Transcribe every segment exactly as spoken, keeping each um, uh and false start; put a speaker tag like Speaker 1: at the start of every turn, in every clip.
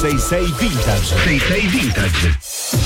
Speaker 1: sei sei Vintage. sei sei Vintage.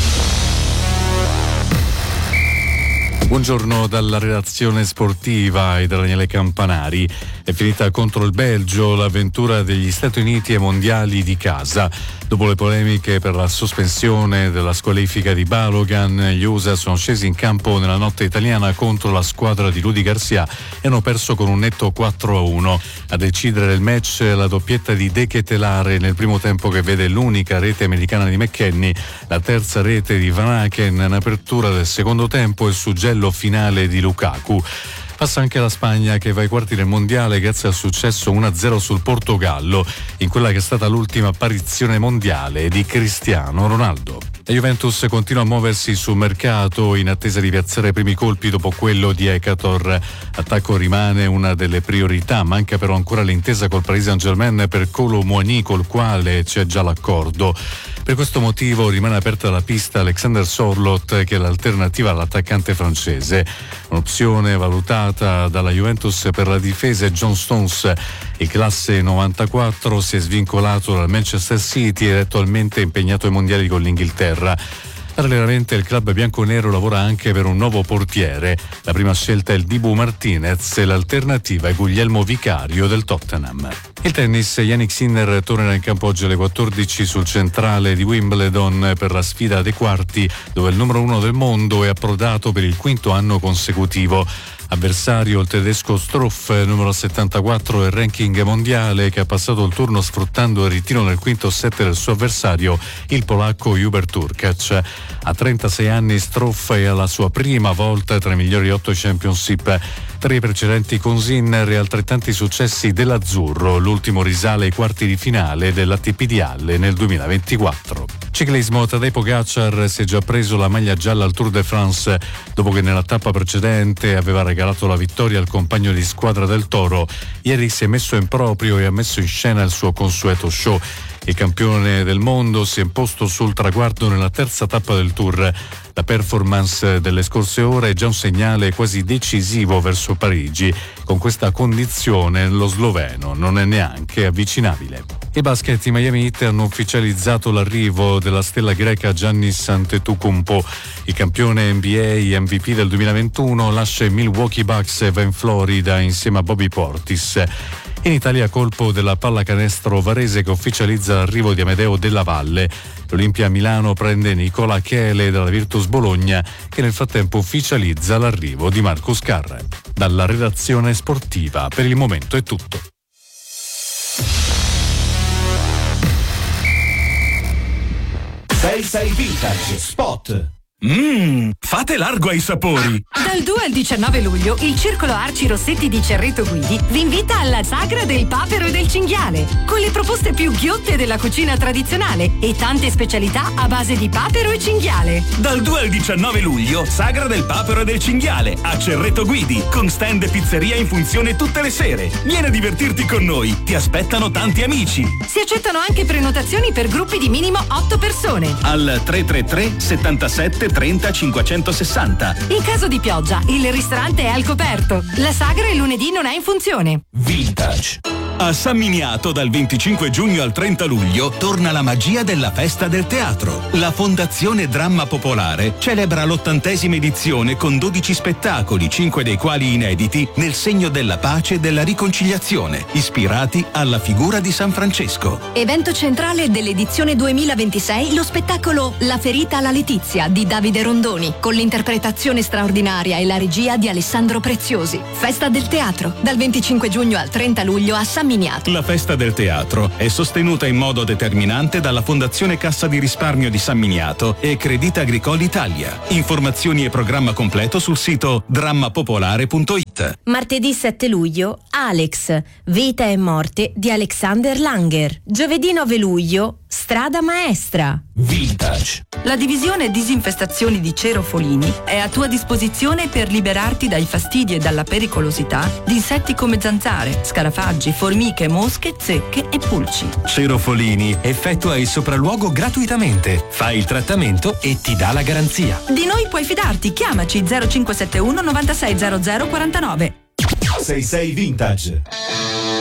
Speaker 2: Buongiorno dalla redazione sportiva e da Daniele Campanari. È finita contro il Belgio l'avventura degli Stati Uniti ai mondiali di casa. Dopo le polemiche per la sospensione della squalifica di Balogan, gli U S A sono scesi in campo nella notte italiana contro la squadra di Rudy Garcia e hanno perso con un netto quattro a uno. A decidere il match la doppietta di De Ketelaere nel primo tempo, che vede l'unica rete americana di McKennie, la terza rete di Van Aken in apertura del secondo tempo e il suggello finale di Lukaku. Passa anche la Spagna, che va ai quarti del mondiale grazie al successo uno a zero sul Portogallo, in quella che è stata l'ultima apparizione mondiale di Cristiano Ronaldo. La Juventus continua a muoversi sul mercato in attesa di piazzare i primi colpi dopo quello di Ekator. L'attacco rimane una delle priorità, manca però ancora l'intesa col Paris Saint-Germain per Kolo Muani, col quale c'è già l'accordo. Per questo motivo rimane aperta la pista Alexander Sorloth, che è l'alternativa all'attaccante francese. Un'opzione valutata dalla Juventus per la difesa è John Stones. Il classe novantaquattro si è svincolato dal Manchester City ed è attualmente impegnato ai mondiali con l'Inghilterra. Parallelamente il club bianconero lavora anche per un nuovo portiere. La prima scelta è il Dibu Martinez e l'alternativa è Guglielmo Vicario del Tottenham. Il tennis, Jannik Sinner tornerà in campo oggi alle quattordici sul centrale di Wimbledon per la sfida dei quarti, dove il numero uno del mondo è approdato per il quinto anno consecutivo. Avversario il tedesco Struff, numero settantaquattro del ranking mondiale, che ha passato il turno sfruttando il ritiro nel quinto set del suo avversario, il polacco Hubert Hurkacz. A trentasei anni Struff è alla sua prima volta tra i migliori otto championship. Tra i precedenti con Sinner e altrettanti successi dell'azzurro, l'ultimo risale ai quarti di finale dell'A T P di Halle nel duemilaventiquattro. Ciclismo, Tadej Pogacar si è già preso la maglia gialla al Tour de France dopo che nella tappa precedente aveva regalato la vittoria al compagno di squadra del Toro. Ieri si è messo in proprio e ha messo in scena il suo consueto show. Il campione del mondo si è imposto sul traguardo nella terza tappa del Tour. La performance delle scorse ore è già un segnale quasi decisivo verso Parigi. Con questa condizione lo sloveno non è neanche avvicinabile. I basket, i Miami Heat hanno ufficializzato l'arrivo della stella greca Giannis Antetokounmpo. Il campione N B A M V P del duemilaventuno lascia i Milwaukee Bucks e va in Florida insieme a Bobby Portis. In Italia colpo della pallacanestro varese, che ufficializza l'arrivo di Amedeo Della Valle. L'Olimpia Milano prende Nicola Chele dalla Virtus Bologna, che nel frattempo ufficializza l'arrivo di Marcus Carre. Dalla redazione sportiva per il momento è tutto.
Speaker 1: sei sei Vintage Spot.
Speaker 3: Mmm, fate largo ai sapori!
Speaker 4: Dal due al diciannove luglio il Circolo Arci Rossetti di Cerreto Guidi vi invita alla Sagra del Papero e del Cinghiale, con le proposte più ghiotte della cucina tradizionale e tante specialità a base di papero e cinghiale.
Speaker 3: Dal due al diciannove luglio, Sagra del Papero e del Cinghiale a Cerreto Guidi, con stand e pizzeria in funzione tutte le sere. Vieni a divertirti con noi, ti aspettano tanti amici.
Speaker 4: Si accettano anche prenotazioni per gruppi di minimo otto persone.
Speaker 3: Al tre tre tre settantasette trenta cinquecentosessanta.
Speaker 4: In caso di pioggia, il ristorante è al coperto. La Sagra il lunedì non è in funzione.
Speaker 1: Vintage.
Speaker 3: A San Miniato dal venticinque giugno al trenta luglio torna la magia della Festa del Teatro. La Fondazione Dramma Popolare celebra l'ottantesima edizione con dodici spettacoli, cinque dei quali inediti, nel segno della pace e della riconciliazione, ispirati alla figura di San Francesco.
Speaker 5: Evento centrale dell'edizione duemilaventisei, lo spettacolo La ferita alla Letizia di Davide Rondoni, con l'interpretazione straordinaria e la regia di Alessandro Preziosi. Festa del Teatro, dal venticinque giugno al trenta luglio a San Miniato.
Speaker 3: La Festa del Teatro è sostenuta in modo determinante dalla Fondazione Cassa di Risparmio di San Miniato e Credit Agricole Italia. Informazioni e programma completo sul sito drammapopolare punto it.
Speaker 6: Martedì sette luglio, Alex, Vita e morte di Alexander Langer. Giovedì nove luglio, Strada Maestra.
Speaker 1: Vintage.
Speaker 4: La divisione disinfestazioni di Cero Folini è a tua disposizione per liberarti dai fastidi e dalla pericolosità di insetti come zanzare, scarafaggi, formiche, mosche, zecche e pulci.
Speaker 7: Cero Folini effettua il sopralluogo gratuitamente, fai il trattamento e ti dà la garanzia.
Speaker 4: Di noi puoi fidarti, chiamaci zero cinque sette uno novantasei zero zero quarantanove.
Speaker 1: sei sei Vintage.